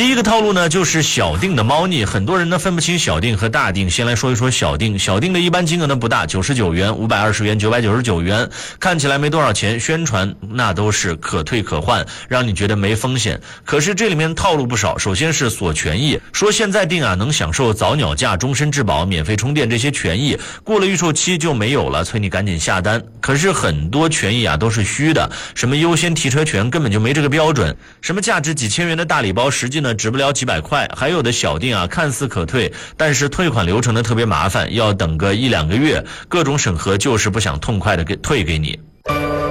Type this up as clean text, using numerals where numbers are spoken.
第一个套路呢，就是小定的猫腻。很多人呢分不清小定和大定。先来说一说小定。小定的一般金额呢不大，99元、520元、999元，看起来没多少钱，宣传那都是可退可换，让你觉得没风险。可是这里面套路不少。首先是锁权益，说现在定啊能享受早鸟价、终身质保、免费充电这些权益，过了预售期就没有了，催你赶紧下单。可是很多权益啊都是虚的，什么优先提车权根本就没这个标准，什么价值几千元的大礼包，实际呢值不了几百块。还有的小定啊看似可退，但是退款流程呢特别麻烦，要等个1-2个月，各种审核就是不想痛快的退给你。